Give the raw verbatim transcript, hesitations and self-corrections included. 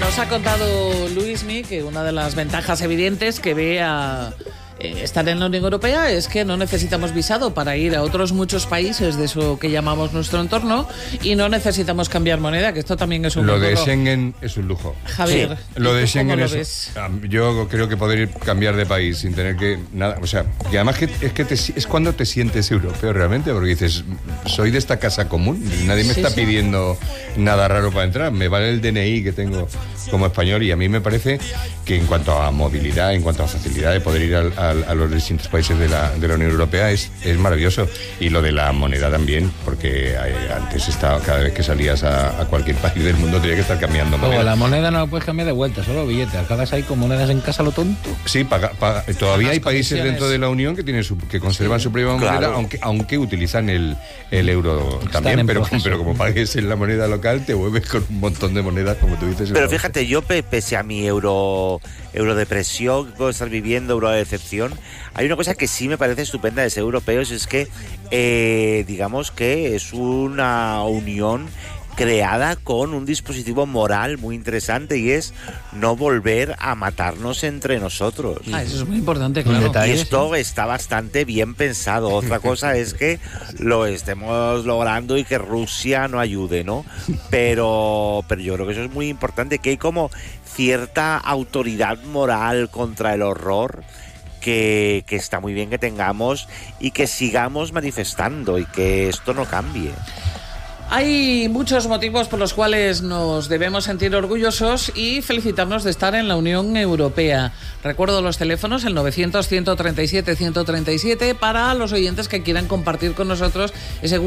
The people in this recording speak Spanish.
Nos ha contado Luismi que una de las ventajas evidentes que ve a eh, estar en la Unión Europea es que no necesitamos visado para ir a otros muchos países de eso que llamamos nuestro entorno y no necesitamos cambiar moneda, que esto también es un Lo lujo. de Schengen es un lujo. Javier, sí. Lo de Schengen lo es... ves? Yo creo que poder ir, cambiar de país sin tener que... nada, o sea, y además que es que te, es cuando te sientes europeo realmente, porque dices, soy de esta casa común, nadie me Sí, está sí. pidiendo nada raro para entrar, me vale el D N I que tengo como español, y a mí me parece que en cuanto a movilidad, en cuanto a facilidad de poder ir al, al, a los distintos países de la, de la Unión Europea es, es maravilloso. Y lo de la moneda también, porque eh, antes estaba, cada vez que salías a, a cualquier país del mundo tenía que estar cambiando moneda. Luego, la moneda no la puedes cambiar de vuelta, solo billetes. Acabas ahí con monedas en casa lo tonto. Sí, paga, paga, todavía Las hay países condiciones. dentro de la Unión que tienen su, que conservan Sí, su propia claro. moneda, aunque, aunque utilizan el, el euro también, en pero, proceso. pero como pagues en la moneda local te vuelves con un montón de monedas, como tú dices. Pero fíjate, yo pe- pese a mi euro eurodepresión que puedo estar viviendo, euro de decepción, hay una cosa que sí me parece estupenda de ser europeos, es que eh, digamos que es una unión creada con un dispositivo moral muy interesante, y es no volver a matarnos entre nosotros. Ah, eso es muy importante, Un claro. detalle. Y esto está bastante bien pensado. Otra cosa es que lo estemos logrando y que Rusia no ayude, ¿no? Pero, pero yo creo que eso es muy importante, que hay como cierta autoridad moral contra el horror que, que está muy bien que tengamos y que sigamos manifestando y que esto no cambie. Hay muchos motivos por los cuales nos debemos sentir orgullosos y felicitarnos de estar en la Unión Europea. Recuerdo los teléfonos, el novecientos, ciento treinta y siete, ciento treinta y siete, para los oyentes que quieran compartir con nosotros ese